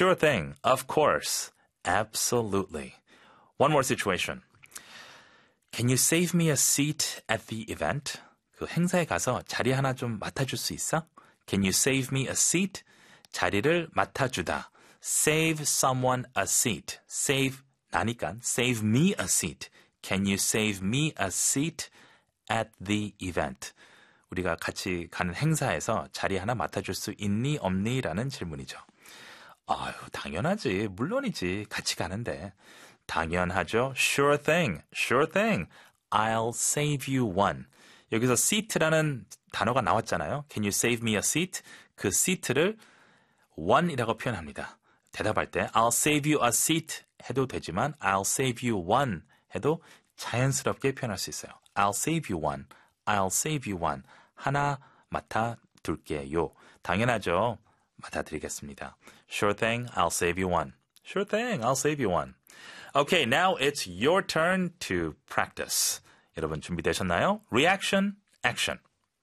Sure thing. Of course. Absolutely. One more situation. Can you save me a seat at the event? 그 행사에 가서 자리 하나 좀 맡아줄 수 있어? Can you save me a seat? 자리를 맡아주다. Save someone a seat. Save 나니까 save me a seat. Can you save me a seat at the event? 우리가 같이 가는 행사에서 자리 하나 맡아줄 수 있니 없니? 라는 질문이죠. 아유, 당연하지. 물론이지. 같이 가는데. 당연하죠. Sure thing. Sure thing. I'll save you one. 여기서 seat라는 단어가 나왔잖아요. Can you save me a seat? 그 seat를 one이라고 표현합니다. 대답할 때 I'll save you a seat 해도 되지만 I'll save you one 해도 자연스럽게 표현할 수 있어요. I'll save you one. I'll save you one. 하나 맡아둘게요. 당연하죠. 맡아드리겠습니다. Sure thing, I'll save you one. Sure thing, I'll save you one. Okay, now it's your turn to practice. 여러분 준비되셨나요? Reaction, action.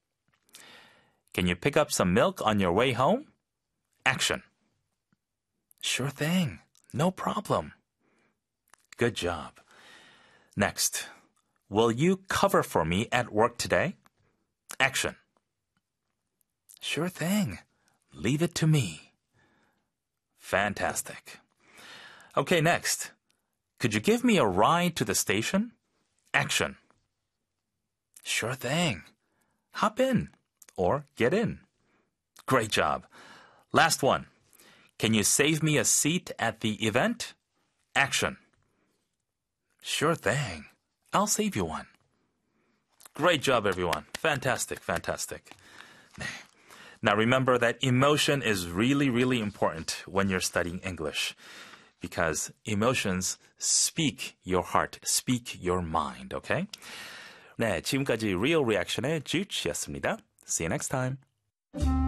Can you pick up some milk on your way home? Action. Sure thing, no problem. Good job. Next, will you cover for me at work today? Action. Sure thing. Leave it to me. Fantastic. Okay, next. Could you give me a ride to the station? Action. Sure thing. Hop in or get in. Great job. Last one. Can you save me a seat at the event? Action. Sure thing. I'll save you one. Great job, everyone. Fantastic, fantastic. Now remember that emotion is really, really important when you're studying English because emotions speak your heart, speak your mind, okay? 네, 지금까지 Real Reaction의 Juche였습니다. See you next time.